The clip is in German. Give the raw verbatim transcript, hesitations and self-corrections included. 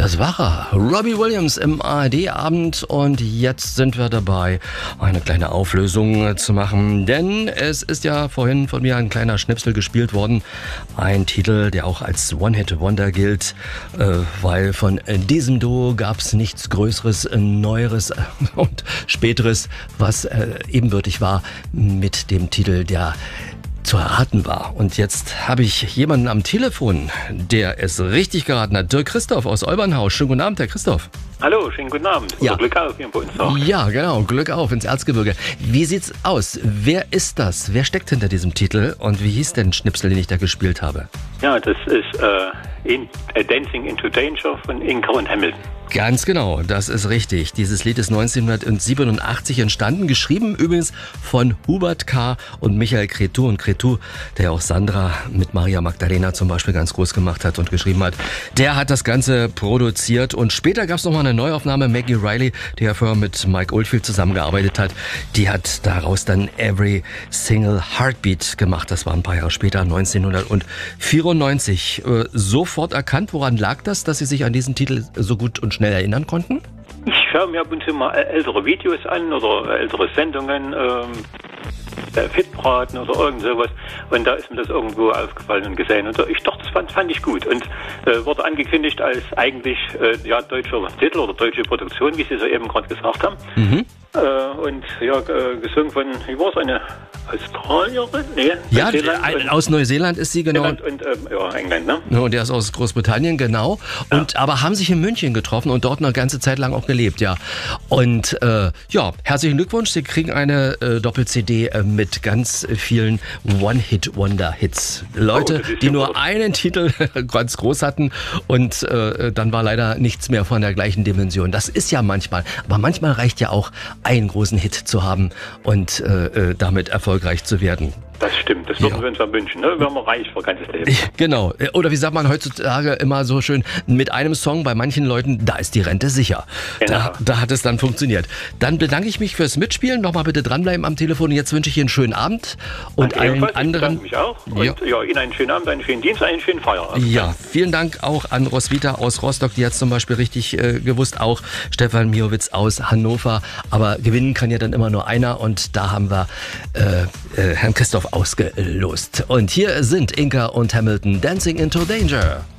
Das war er, Robbie Williams im A R D-Abend, und jetzt sind wir dabei, eine kleine Auflösung zu machen, denn es ist ja vorhin von mir ein kleiner Schnipsel gespielt worden, ein Titel, der auch als One-Hit-Wonder gilt, äh, weil von diesem Duo gab es nichts Größeres, Neueres und Späteres, was äh, ebenbürtig war mit dem Titel, der zu erraten war. Und jetzt habe ich jemanden am Telefon, der es richtig geraten hat. Dirk Christoph aus Olbernhaus. Schönen guten Abend, Herr Christoph. Hallo, schönen guten Abend. Ja. Oder Glück auf hier bei uns auch. Ja, genau. Glück auf ins Erzgebirge. Wie sieht's aus? Wer ist das? Wer steckt hinter diesem Titel? Und wie hieß denn Schnipsel, den ich da gespielt habe? Ja, das ist äh, in, äh, Dancing into Danger von Inca und Hamilton. Ganz genau, das ist richtig. Dieses Lied ist neunzehnhundertsiebenundachtzig entstanden, geschrieben übrigens von Hubert K. und Michael Cretu. Und Cretu, der auch Sandra mit Maria Magdalena zum Beispiel ganz groß gemacht hat und geschrieben hat, der hat das Ganze produziert. Und später gab es noch mal eine Neuaufnahme, Maggie Riley, die ja vorher mit Mike Oldfield zusammengearbeitet hat. Die hat daraus dann Every Single Heartbeat gemacht. Das war ein paar Jahre später, neunzehnhundertvierundneunzig. Äh, sofort erkannt, woran lag das, dass Sie sich an diesen Titel so gut und schnell erinnern konnten? Ich schaue mir ab und zu mal ältere Videos an oder ältere Sendungen, ähm, Fitbraten oder irgend sowas, und da ist mir das irgendwo aufgefallen und gesehen, und ich dachte, das fand, fand ich gut, und äh, wurde angekündigt als eigentlich äh, ja, deutscher Titel oder deutsche Produktion, wie Sie so eben gerade gesagt haben. Mhm. Äh, und ja, äh, gesungen von, wie war es, eine Australierin? Nee, ja, ein, aus Neuseeland ist sie, genau. Und, und ähm, ja, England, ne? Ja, und der ist aus Großbritannien, genau. Und, ja. Aber haben sich in München getroffen und dort eine ganze Zeit lang auch gelebt, ja. Und äh, ja, herzlichen Glückwunsch, Sie kriegen eine äh, Doppel-C D äh, mit ganz vielen One-Hit-Wonder-Hits. Leute, oh, die nur gut. einen Titel ganz groß hatten, und äh, dann war leider nichts mehr von der gleichen Dimension. Das ist ja manchmal, aber manchmal reicht ja auch, einen großen Hit zu haben und äh, damit erfolgreich zu werden. Das stimmt, das würden ja. wir uns ja wünschen, ne? Wären wir reich für ganzes Leben. Genau, oder wie sagt man heutzutage immer so schön, mit einem Song bei manchen Leuten, da ist die Rente sicher. Genau. Da, da hat es dann funktioniert. Dann bedanke ich mich fürs Mitspielen, nochmal bitte dranbleiben am Telefon. Jetzt wünsche ich Ihnen einen schönen Abend und allen anderen. Ich bedanke mich auch. Und ja. ja, Ihnen einen schönen Abend, einen schönen Dienst, einen schönen Feierabend. Ja, vielen Dank auch an Roswitha aus Rostock, die hat es zum Beispiel richtig äh, gewusst, auch Stefan Miowitz aus Hannover. Aber gewinnen kann ja dann immer nur einer, und da haben wir äh, äh, Herrn Christoph ausgelost. Und hier sind Inca und Hamilton, Dancing into Danger.